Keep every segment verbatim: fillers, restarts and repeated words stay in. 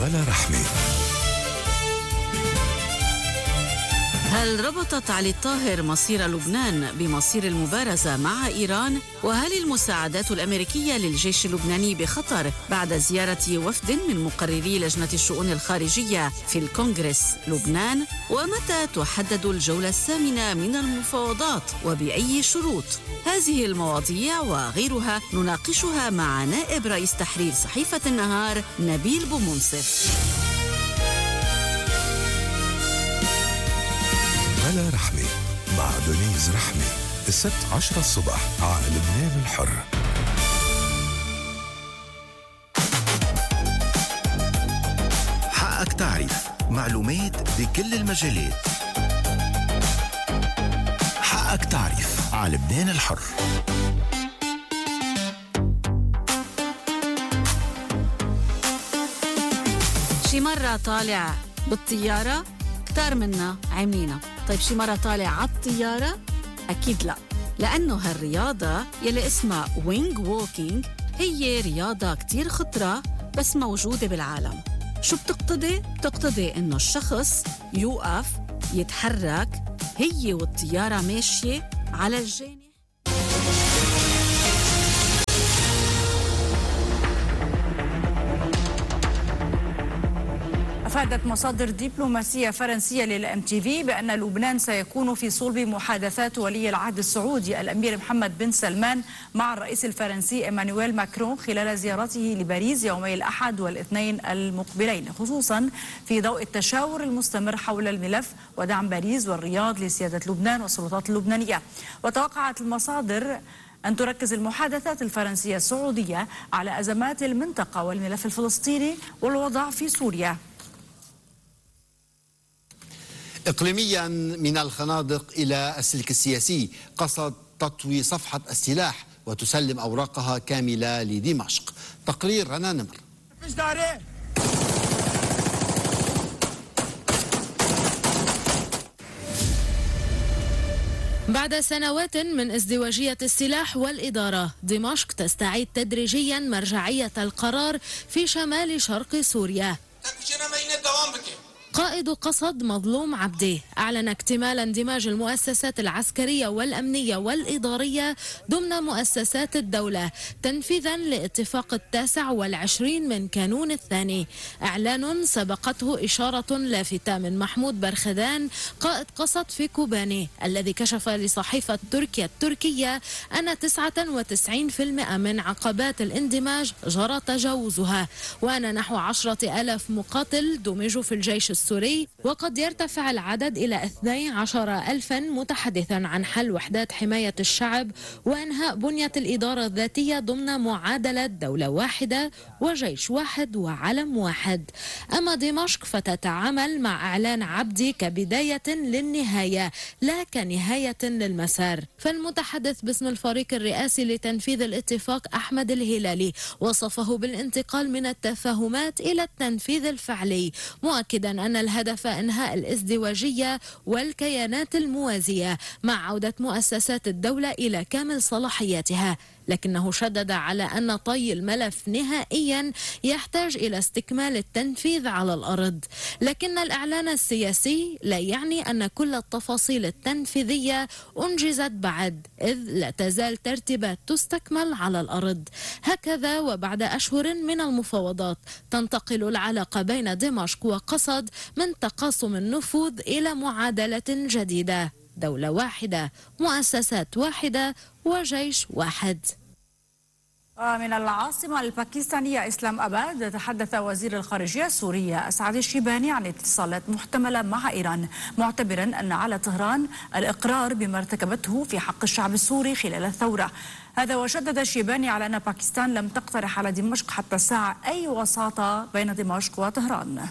بلا رحمة. هل ربطت علي الطاهر مصير لبنان بمصير المبارزة مع إيران؟ وهل المساعدات الأمريكية للجيش اللبناني بخطر بعد زيارة وفد من مقرري لجنة الشؤون الخارجية في الكونغرس لبنان؟ ومتى تحدد الجولة الثامنة من المفاوضات وبأي شروط؟ هذه المواضيع وغيرها نناقشها مع نائب رئيس تحرير صحيفة النهار نبيل بومنصف. بلا رحمة مع دنيز رحمة السبت عشرة الصبح على لبنان الحر. حقك تعرف معلومات بكل المجالات. حقك تعرف على لبنان الحر. شي مرة طالع بالطيارة كتار منا عاملينها. طيب شي مرة طالع على الطيارة؟ أكيد لا، لأنه هالرياضة يلي اسمها وينج ووكينج هي رياضة كتير خطرة بس موجودة بالعالم. شو بتقتضي؟ بتقتضي إنه الشخص يوقف يتحرك هي والطيارة ماشية على الجانب. أفادت مصادر دبلوماسية فرنسية للإم تي في بأن لبنان سيكون في صلب محادثات ولي العهد السعودي الأمير محمد بن سلمان مع الرئيس الفرنسي إيمانويل ماكرون خلال زيارته لباريس يومي الأحد والاثنين المقبلين، خصوصا في ضوء التشاور المستمر حول الملف ودعم باريس والرياض لسيادة لبنان والسلطات اللبنانية. وتوقعت المصادر أن تركز المحادثات الفرنسية السعودية على أزمات المنطقة والملف الفلسطيني والوضع في سوريا. إقليميا من الخنادق إلى السلك السياسي، قصد تطوي صفحة السلاح وتسلم أوراقها كاملة لدمشق. تقرير رنا نمر. بعد سنوات من ازدواجية السلاح والإدارة، دمشق تستعيد تدريجيا مرجعية القرار في شمال شرق سوريا. قائد قصد مظلوم عبدي أعلن اكتمال اندماج المؤسسات العسكرية والأمنية والإدارية ضمن مؤسسات الدولة تنفيذا لاتفاق التاسع والعشرين من كانون الثاني. إعلان سبقته إشارة لافتة من محمود برخدان قائد قصد في كوباني الذي كشف لصحيفة تركيا التركية أن تسعة وتسعين بالمئة من عقبات الاندماج جرى تجاوزها، وأن نحو عشرة ألاف مقاتل دمجوا في الجيش السوري، وقد يرتفع العدد إلى اثني عشر ألفا متحدثا عن حل وحدات حماية الشعب وإنهاء بنية الإدارة الذاتية ضمن معادلة دولة واحدة وجيش واحد وعلم واحد. أما دمشق فتتعامل مع إعلان عبدي كبداية للنهاية لا كنهاية للمسار. فالمتحدث باسم الفريق الرئاسي لتنفيذ الاتفاق أحمد الهلالي وصفه بالانتقال من التفاهمات إلى التنفيذ الفعلي، مؤكدا أن الهدف إنهاء الازدواجية والكيانات الموازية مع عودة مؤسسات الدولة إلى كامل صلاحياتها. لكنه شدد على أن طي الملف نهائيا يحتاج إلى استكمال التنفيذ على الأرض، لكن الإعلان السياسي لا يعني أن كل التفاصيل التنفيذية أنجزت بعد، إذ لا تزال ترتيبات تستكمل على الأرض. هكذا وبعد أشهر من المفاوضات تنتقل العلاقة بين دمشق وقصد من تقاسم النفوذ إلى معادلة جديدة، دولة واحدة، مؤسسات واحدة، وجيش واحد. من العاصمة الباكستانية إسلام أباد تحدث وزير الخارجية السورية أسعد الشيباني عن اتصالات محتملة مع إيران، معتبرا أن على طهران الإقرار بما ارتكبته في حق الشعب السوري خلال الثورة. هذا وشدد الشيباني على أن باكستان لم تقترح على دمشق حتى الساعة أي وساطة بين دمشق وطهران.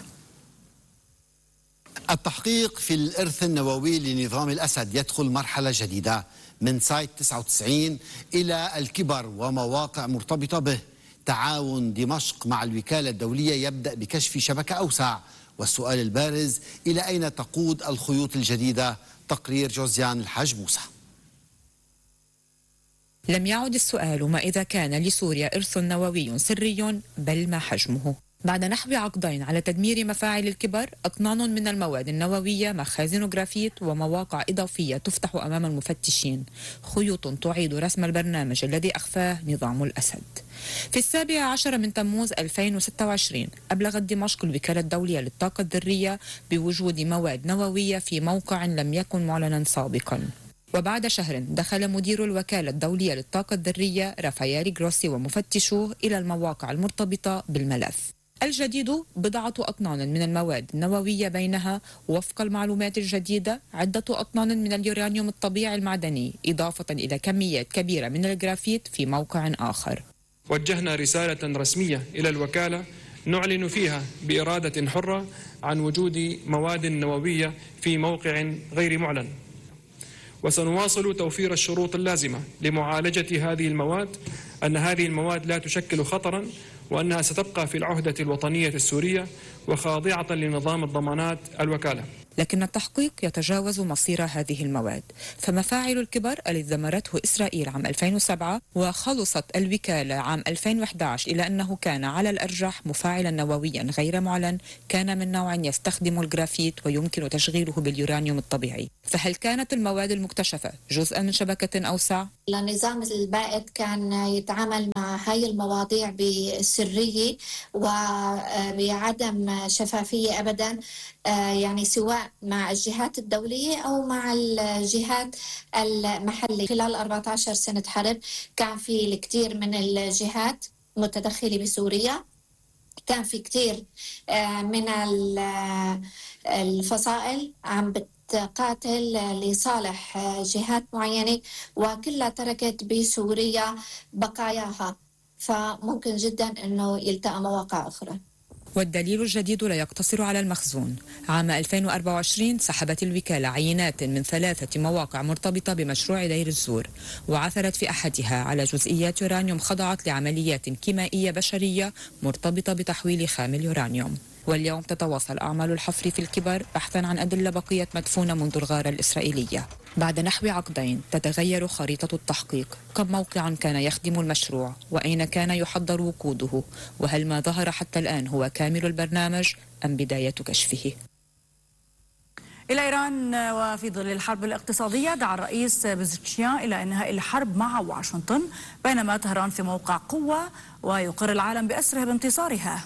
التحقيق في الإرث النووي لنظام الأسد يدخل مرحلة جديدة، من سايت تسعة وتسعين إلى الكبر ومواقع مرتبطة به. تعاون دمشق مع الوكالة الدولية يبدأ بكشف شبكة أوسع، والسؤال البارز إلى أين تقود الخيوط الجديدة؟ تقرير جوزيان الحاج موسى. لم يعد السؤال ما إذا كان لسوريا إرث نووي سري، بل ما حجمه. بعد نحو عقدين على تدمير مفاعل الكبر، أطنان من المواد النووية، مخازن جرافيت ومواقع إضافية تفتح أمام المفتشين، خيوط تعيد رسم البرنامج الذي أخفاه نظام الأسد. في السابع عشر من تموز ألفين وستة وعشرين أبلغت دمشق الوكالة الدولية للطاقة الذرية بوجود مواد نووية في موقع لم يكن معلنا سابقا. وبعد شهر دخل مدير الوكالة الدولية للطاقة الذرية رافائيل جروسي ومفتشوه إلى المواقع المرتبطة بالملف. الجديد بضعة أطنان من المواد النووية، بينها وفق المعلومات الجديدة عدة أطنان من اليورانيوم الطبيعي المعدني، إضافة إلى كميات كبيرة من الجرافيت في موقع آخر. وجهنا رسالة رسمية إلى الوكالة نعلن فيها بإرادة حرة عن وجود مواد نووية في موقع غير معلن، وسنواصل توفير الشروط اللازمة لمعالجة هذه المواد، أن هذه المواد لا تشكل خطرا، وأنها ستبقى في العهدة الوطنية السورية وخاضعة لنظام الضمانات الوكالة. لكن التحقيق يتجاوز مصير هذه المواد، فمفاعل الكبر الذي دمرته إسرائيل عام ألفين وسبعة وخلصت الوكالة عام ألفين وأحد عشر إلى أنه كان على الأرجح مفاعلا نوويا غير معلن، كان من نوع يستخدم الجرافيت ويمكن تشغيله باليورانيوم الطبيعي. فهل كانت المواد المكتشفة جزءا من شبكة أوسع؟ النظام البائد كان يتعامل مع هاي المواضيع بسرية وبعدم شفافية أبدا، يعني سواء مع الجهات الدولية أو مع الجهات المحلية. خلال أربعة عشر سنة حرب كان في الكثير من الجهات متدخلة بسوريا، كان في كثير من الفصائل عم بتقاتل لصالح جهات معينة، وكلها تركت بسوريا بقاياها، فممكن جدا أنه يلتقى مواقع أخرى. والدليل الجديد لا يقتصر على المخزون. عام ألفين وأربعة وعشرين سحبت الوكالة عينات من ثلاثة مواقع مرتبطة بمشروع دير الزور، وعثرت في أحدها على جزئيات يورانيوم خضعت لعمليات كيميائية بشرية مرتبطة بتحويل خام اليورانيوم. واليوم تتواصل أعمال الحفر في الكبر بحثا عن أدلة بقية مدفونة منذ الغارة الإسرائيلية. بعد نحو عقدين تتغير خريطة التحقيق. كم موقع كان يخدم المشروع؟ وأين كان يحضر وقوده؟ وهل ما ظهر حتى الآن هو كامل البرنامج أم بداية كشفه؟ إلى إيران، وفي ظل الحرب الاقتصادية دعا الرئيس بزشكيان إلى إنهاء الحرب مع واشنطن، بينما طهران في موقع قوة ويقر العالم بأسره بانتصارها.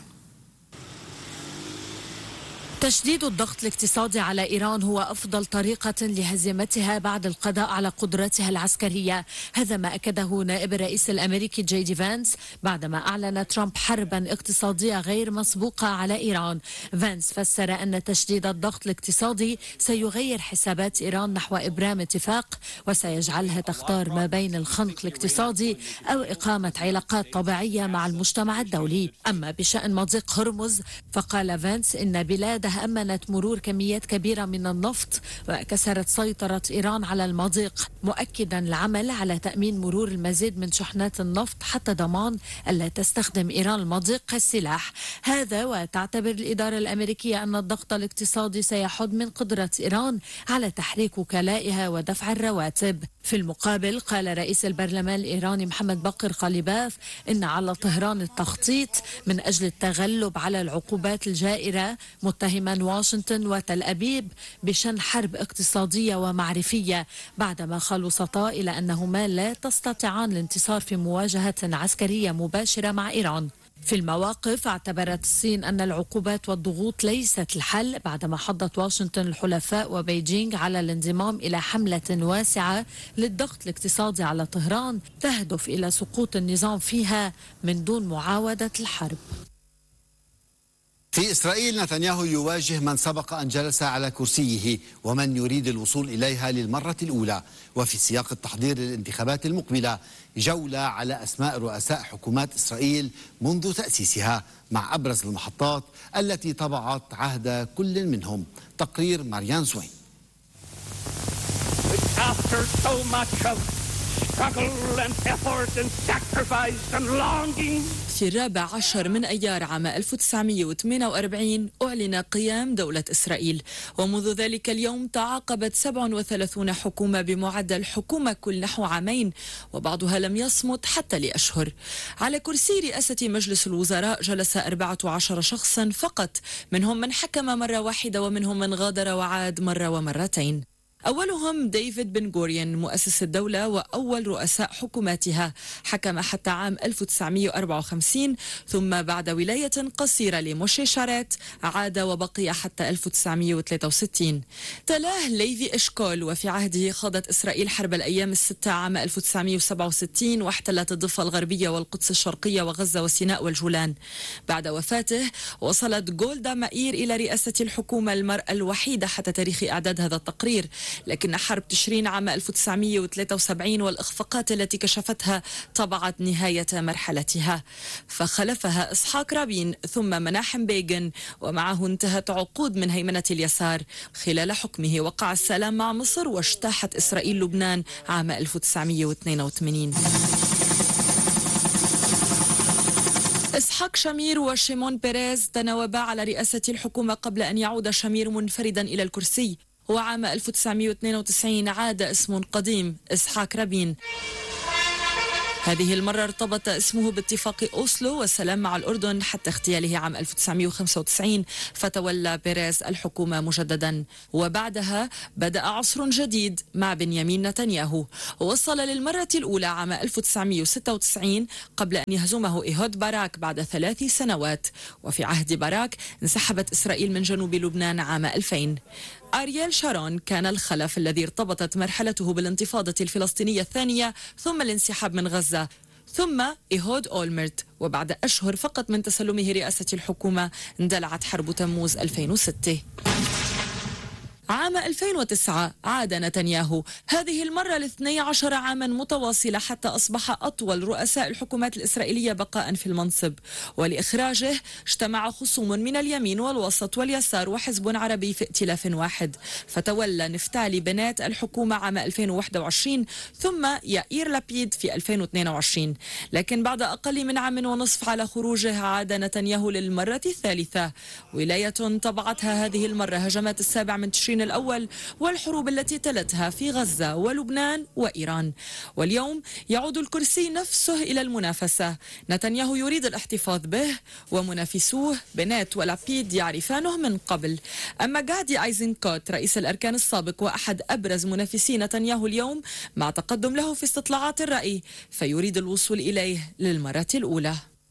تشديد الضغط الاقتصادي على إيران هو أفضل طريقة لهزيمتها بعد القضاء على قدرتها العسكرية. هذا ما أكده نائب الرئيس الأمريكي جي دي فانس بعدما أعلن ترامب حربا اقتصادية غير مسبوقة على إيران. فانس فسر أن تشديد الضغط الاقتصادي سيغير حسابات إيران نحو إبرام اتفاق، وسيجعلها تختار ما بين الخنق الاقتصادي أو إقامة علاقات طبيعية مع المجتمع الدولي. أما بشأن مضيق هرمز فقال فانس إن بلادها أمنت مرور كميات كبيرة من النفط وكسرت سيطرة إيران على المضيق، مؤكدا العمل على تأمين مرور المزيد من شحنات النفط حتى ضمان ألا تستخدم إيران المضيق كسلاح. هذا وتعتبر الإدارة الأمريكية أن الضغط الاقتصادي سيحد من قدرة إيران على تحريك وكلائها ودفع الرواتب. في المقابل قال رئيس البرلمان الإيراني محمد باقر قليباف إن على طهران التخطيط من أجل التغلب على العقوبات الجائرة، متهما واشنطن وتل أبيب بشن حرب اقتصادية ومعرفية، بعدما خلصتا إلى أنهما لا تستطيعان الانتصار في مواجهة عسكرية مباشرة مع إيران. في المواقف اعتبرت الصين أن العقوبات والضغوط ليست الحل، بعدما حضت واشنطن الحلفاء وبيجينغ على الانضمام إلى حملة واسعة للضغط الاقتصادي على طهران تهدف إلى سقوط النظام فيها من دون معاودة الحرب. في إسرائيل نتنياهو يواجه من سبق أن جلس على كرسيه ومن يريد الوصول إليها للمرة الأولى، وفي سياق التحضير للانتخابات المقبلة جولة على أسماء رؤساء حكومات إسرائيل منذ تأسيسها مع أبرز المحطات التي طبعت عهد كل منهم. تقرير مريان زوين. في الرابع عشر من أيار عام ألف وتسعمئة وثمانية وأربعين أعلن قيام دولة إسرائيل، ومنذ ذلك اليوم تعاقبت سبع وثلاثين حكومة بمعدل حكومة كل نحو عامين، وبعضها لم يصمت حتى لأشهر. على كرسي رئاسة مجلس الوزراء جلس أربعة عشر شخصا فقط، منهم من حكم مرة واحدة ومنهم من غادر وعاد مرة ومرتين. أولهم ديفيد بن غوريون مؤسس الدولة وأول رؤساء حكوماتها، حكم حتى عام ألف وتسعمئة وأربعة وخمسين، ثم بعد ولاية قصيرة لموشي شاريت عاد وبقي حتى ألف وتسعمئة وثلاثة وستين. تلاه ليفي إشكول، وفي عهده خاضت إسرائيل حرب الأيام الستة عام ألف وتسعمئة وسبعة وستين واحتلت الضفة الغربية والقدس الشرقية وغزة وسيناء والجولان. بعد وفاته وصلت جولدا مائير إلى رئاسة الحكومة، المرأة الوحيدة حتى تاريخ إعداد هذا التقرير، لكن حرب تشرين عام ألف وتسعمئة وثلاثة وسبعين والإخفاقات التي كشفتها طبعت نهاية مرحلتها، فخلفها إسحاق رابين ثم مناحم بيغن، ومعه انتهت عقود من هيمنة اليسار. خلال حكمه وقع السلام مع مصر واجتاحت إسرائيل لبنان عام ألف وتسعمئة واثنين وثمانين. إسحاق شامير وشيمون بيريز تناوبا على رئاسة الحكومة قبل أن يعود شامير منفردا إلى الكرسي، وعام ألف وتسعمئة واثنين وتسعين عاد اسم قديم إسحاق رابين. هذه المرة ارتبط اسمه باتفاق أوسلو والسلام مع الأردن حتى اغتياله عام ألف وتسعمئة وخمسة وتسعين، فتولى بيريز الحكومة مجددا، وبعدها بدأ عصر جديد مع بنيامين نتنياهو. وصل للمرة الأولى عام ألف وتسعمئة وستة وتسعين قبل أن يهزمه إيهود باراك بعد ثلاث سنوات، وفي عهد باراك انسحبت إسرائيل من جنوب لبنان عام ألفين. أرييل شارون كان الخلف الذي ارتبطت مرحلته بالانتفاضة الفلسطينية الثانية ثم الانسحاب من غزة، ثم إيهود أولمرت، وبعد أشهر فقط من تسلمه رئاسة الحكومة اندلعت حرب تموز ألفين وستة. عام ألفين وتسعة عاد نتنياهو، هذه المرة لاثني عشر عاما متواصلة حتى أصبح أطول رؤساء الحكومات الإسرائيلية بقاء في المنصب. ولإخراجه اجتمع خصوم من اليمين والوسط واليسار وحزب عربي في ائتلاف واحد، فتولى نفتالي بنات الحكومة عام ألفين وواحد وعشرين ثم يائير لابيد في ألفين واثنين وعشرين. لكن بعد أقل من عام ونصف على خروجه عاد نتنياهو للمرة الثالثة، ولاية طبعتها هذه المرة هجمات السابع من تشرين الأول والحروب التي تلتها في غزة ولبنان وإيران. واليوم يعود الكرسي نفسه إلى المنافسة، نتنياهو يريد الاحتفاظ به ومنافسوه بنات ولابيد يعرفانه من قبل. أما غادي أيزنكوت رئيس الأركان السابق وأحد أبرز منافسي نتنياهو اليوم مع تقدم له في استطلاعات الرأي، فيريد الوصول إليه للمرة الأولى.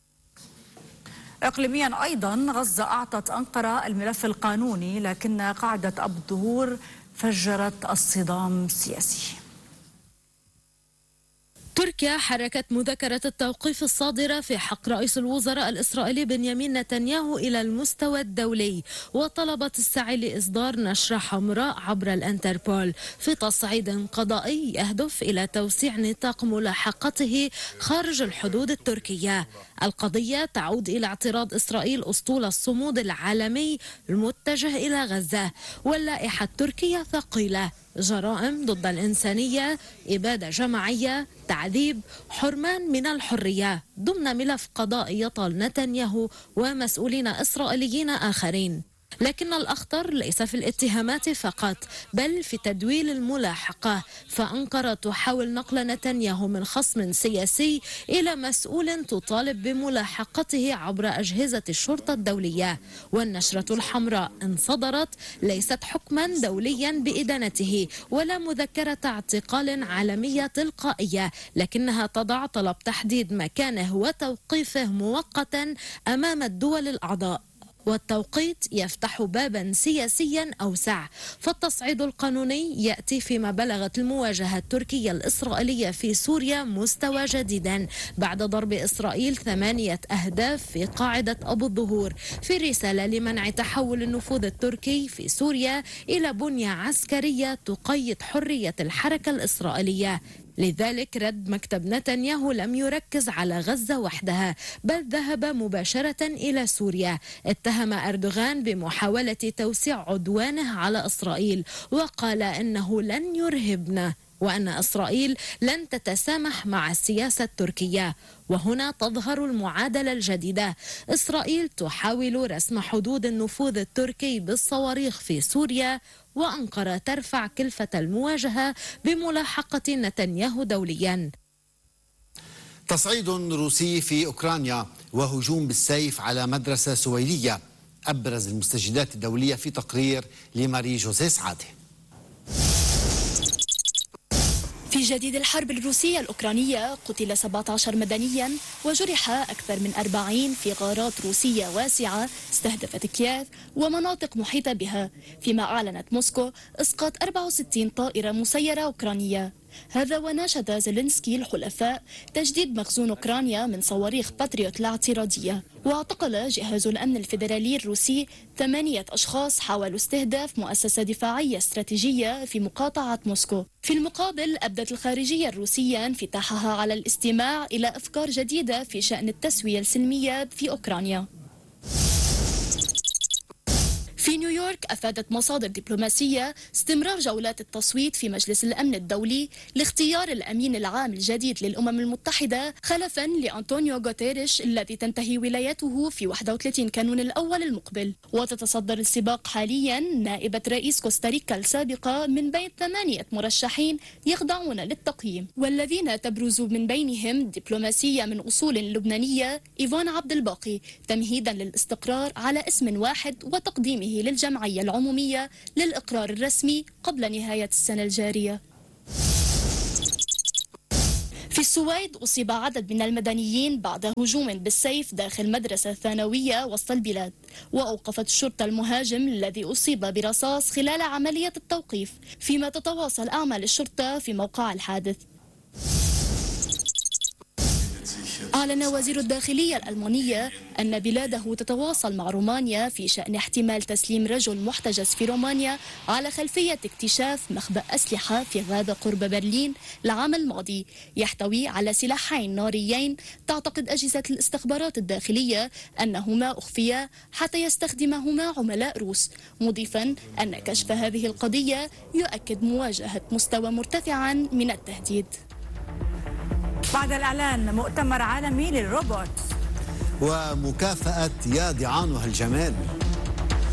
إقليميا أيضا غزة أعطت أنقرة الملف القانوني، لكن قاعدة أبو الظهور فجرت الصدام السياسي. تركيا حركت مذكرة التوقيف الصادرة في حق رئيس الوزراء الإسرائيلي بنيامين نتنياهو إلى المستوى الدولي، وطلبت السعي لإصدار نشرة حمراء عبر الانتربول في تصعيد قضائي يهدف إلى توسيع نطاق ملاحقته خارج الحدود التركية. القضية تعود إلى اعتراض إسرائيل أسطول الصمود العالمي المتجه إلى غزة، واللائحة التركية ثقيلة: جرائم ضد الإنسانية، إبادة جماعية، تعذيب، حرمان من الحرية، ضمن ملف قضائي يطال نتنياهو ومسؤولين إسرائيليين آخرين. لكن الأخطر ليس في الاتهامات فقط، بل في تدويل الملاحقة، فأنقرة تحاول نقل نتنياهو من خصم سياسي إلى مسؤول تطالب بملاحقته عبر أجهزة الشرطة الدولية. والنشرة الحمراء إن صدرت ليست حكما دوليا بإدانته ولا مذكرة اعتقال عالمية تلقائية، لكنها تضع طلب تحديد مكانه وتوقيفه مؤقتا أمام الدول الأعضاء. والتوقيت يفتح بابا سياسيا أوسع، فالتصعيد القانوني يأتي فيما بلغت المواجهة التركية الإسرائيلية في سوريا مستوى جديدا بعد ضرب إسرائيل ثمانية أهداف في قاعدة أبو الظهور، في رسالة لمنع تحول النفوذ التركي في سوريا إلى بنية عسكرية تقيد حرية الحركة الإسرائيلية. لذلك رد مكتب نتنياهو لم يركز على غزة وحدها، بل ذهب مباشرة إلى سوريا. اتهم أردوغان بمحاولة توسيع عدوانه على إسرائيل، وقال إنه لن يرهبنا وأن إسرائيل لن تتسامح مع السياسة التركية. وهنا تظهر المعادلة الجديدة. إسرائيل تحاول رسم حدود النفوذ التركي بالصواريخ في سوريا، وأنقرة ترفع كلفة المواجهة بملاحقة نتنياهو دوليا. تصعيد روسي في أوكرانيا وهجوم بالسيف على مدرسة سويلية، أبرز المستجدات الدولية في تقرير لماري جوزيه سعاده. في جديد الحرب الروسية الأوكرانية قتل سبعة عشر مدنيا وجرح أكثر من أربعين في غارات روسية واسعة استهدفت كييف ومناطق محيطة بها، فيما أعلنت موسكو إسقاط أربعة وستين طائرة مسيرة أوكرانية. هذا وناشد زيلينسكي الحلفاء تجديد مخزون أوكرانيا من صواريخ باتريوت الاعتراضية. واعتقل جهاز الأمن الفيدرالي الروسي ثمانية أشخاص حاولوا استهداف مؤسسة دفاعية استراتيجية في مقاطعة موسكو. في المقابل أبدت الخارجية الروسية انفتاحها على الاستماع إلى أفكار جديدة في شأن التسوية السلمية في أوكرانيا. في نيويورك أفادت مصادر دبلوماسية استمرار جولات التصويت في مجلس الأمن الدولي لاختيار الأمين العام الجديد للأمم المتحدة خلفا لأنطونيو غوتيريش الذي تنتهي ولايته في واحد وثلاثين كانون الأول المقبل. وتتصدر السباق حاليا نائبة رئيس كوستاريكا السابقة من بين ثمانية مرشحين يخضعون للتقييم، والذين تبرز من بينهم دبلوماسية من أصول لبنانية إيفان عبد الباقي، تمهيدا للاستقرار على اسم واحد وتقديمه للجمعية العمومية للإقرار الرسمي قبل نهاية السنة الجارية. في السويد أصيب عدد من المدنيين بعد هجوم بالسيف داخل مدرسة ثانوية وسط البلاد، وأوقفت الشرطة المهاجم الذي أصيب برصاص خلال عملية التوقيف، فيما تتواصل أعمال الشرطة في موقع الحادث. أعلن وزير الداخلية الألمانية أن بلاده تتواصل مع رومانيا في شأن احتمال تسليم رجل محتجز في رومانيا على خلفية اكتشاف مخبأ أسلحة في غابة قرب برلين العام الماضي يحتوي على سلاحين ناريين تعتقد أجهزة الاستخبارات الداخلية أنهما أخفيا حتى يستخدمهما عملاء روس، مضيفا أن كشف هذه القضية يؤكد مواجهة مستوى مرتفعا من التهديد. بعد الإعلان مؤتمر عالمي للروبوت ومكافأة يا ضعانها الجمال.